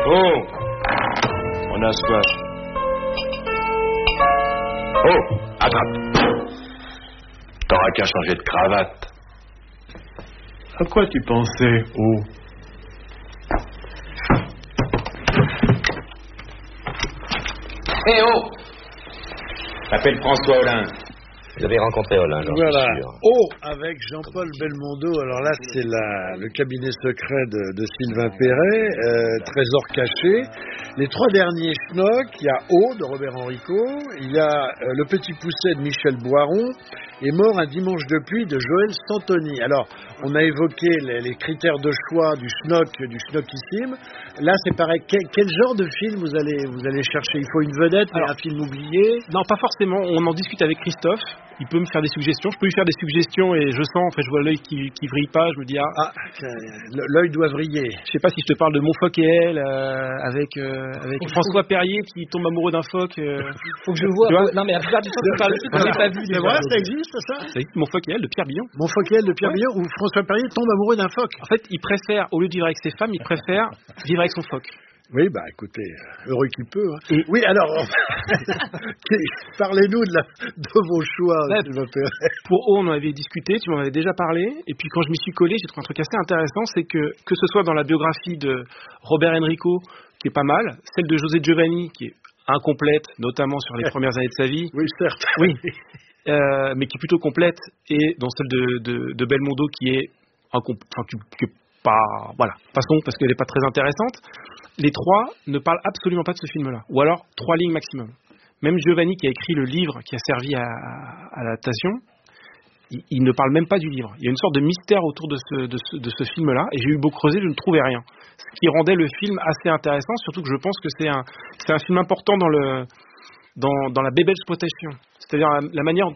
Oh, on a soif. Oh, attrape. T'auras qu'à changer de cravate. À quoi tu pensais, Oh? Eh oh! M'appelle François Hollin. Vous avez rencontré Hollin, j'en Voilà. suis sûr. Oh, avec Jean-Paul Belmondo. Alors là, c'est le cabinet secret de Sylvain Perret, Trésor caché. Les trois derniers schnocks, il y a O de Robert Enrico, il y a Le Petit Pousset de Michel Boiron et Mort un dimanche de pluie de Joël Santoni. Alors, on a évoqué les critères de choix du schnockissime. Là, c'est pareil. Quel genre de film vous allez chercher? Il faut une vedette, mais un film oublié? Non, pas forcément. On en discute avec Christophe. Il peut me faire des suggestions. Je peux lui faire des suggestions et je sens, je vois l'œil qui vrille pas. Je me dis, l'œil doit vriller. Je sais pas si je te parle de Mon phoque et elle, avec François Perrier qui tombe amoureux d'un phoque. Faut que je vois. Non, mais la plupart du temps, je parle aussi, je l'ai pas vu. C'est vrai, ça existe, ça? Ça existe, Mon phoque et elle de Pierre Billon. Mon phoque et elle de Pierre Billon, où François Perrier tombe amoureux d'un phoque. En fait, il préfère, au lieu de vivre avec ses femmes, il préfère vivre avec son phoque. Oui, écoutez, heureux qui peut. Hein. Oui, alors, parlez-nous de vos choix. Là, pour O, on en avait discuté, tu m'en avais déjà parlé, et puis quand je m'y suis collé, j'ai trouvé un truc assez intéressant, c'est que ce soit dans la biographie de Robert Enrico, qui est pas mal, celle de José Giovanni, qui est incomplète, notamment sur les premières années de sa vie. Oui, certes. Oui, mais qui est plutôt complète, et dans celle de Belmondo, qui est pas, voilà, passons, parce qu'elle n'est pas très intéressante. Les trois ne parlent absolument pas de ce film-là, ou alors 3 lignes maximum. Même Giovanni, qui a écrit le livre qui a servi à l'adaptation, il ne parle même pas du livre. Il y a une sorte de mystère autour de ce film-là, et j'ai eu beau creuser, je ne trouvais rien. Ce qui rendait le film assez intéressant, surtout que je pense que c'est un film important dans la baby exploitation. C'est-à-dire la manière